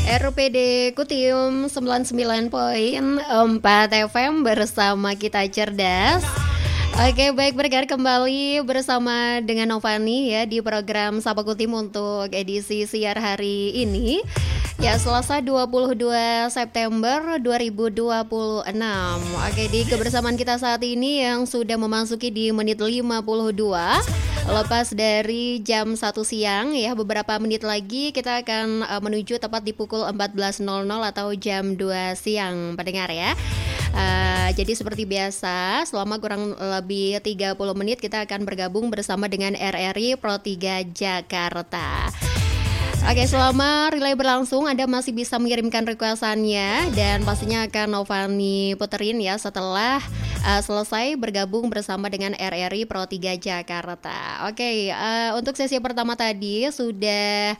RPD Kutim 99,4 FM bersama kita cerdas. Oke, baik, bergerak kembali bersama dengan Novani ya di program Sapa Kutim untuk edisi siar hari ini. Ya, Selasa 22 September 2026. Oke, di kebersamaan kita saat ini yang sudah memasuki di menit 52 lepas dari jam 1 siang ya, beberapa menit lagi kita akan menuju tepat di pukul 14.00 atau jam 2 siang pendengar ya. Jadi seperti biasa selama kurang lebih 30 menit kita akan bergabung bersama dengan RRI Pro 3 Jakarta. Oke, selama relay berlangsung Anda masih bisa mengirimkan requestannya dan pastinya akan Novani puterin ya setelah selesai bergabung bersama dengan RRI Pro 3 Jakarta. Oke, untuk sesi pertama tadi sudah